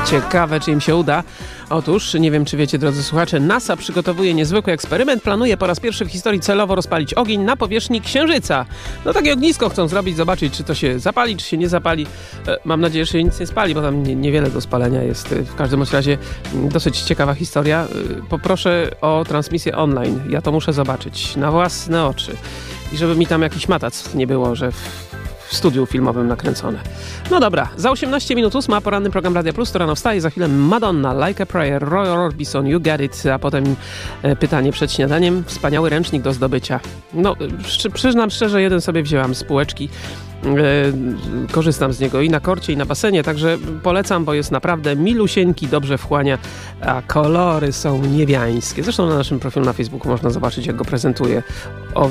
Ciekawe, czy im się uda. Otóż, nie wiem, czy wiecie, drodzy słuchacze, NASA przygotowuje niezwykły eksperyment. Planuje po raz pierwszy w historii celowo rozpalić ogień na powierzchni Księżyca. No takie ognisko chcą zrobić, zobaczyć, czy to się zapali, czy się nie zapali. Mam nadzieję, że się nic nie spali, bo tam niewiele do spalenia jest. W każdym razie dosyć ciekawa historia. Poproszę o transmisję online. Ja to muszę zobaczyć na własne oczy. I żeby mi tam jakiś matac nie było, że w studiu filmowym nakręcone. No dobra, za 18 minut 8 poranny program Radia Plus, to rano wstaje, za chwilę Madonna, Like a Prayer, Roy Orbison, You Get It, a potem pytanie przed śniadaniem, wspaniały ręcznik do zdobycia. No, przyznam szczerze, jeden sobie wzięłam z półeczki, korzystam z niego i na korcie, i na basenie, także polecam, bo jest naprawdę milusieńki, dobrze wchłania, a kolory są niebiańskie. Zresztą na naszym profilu na Facebooku można zobaczyć, jak go prezentuję.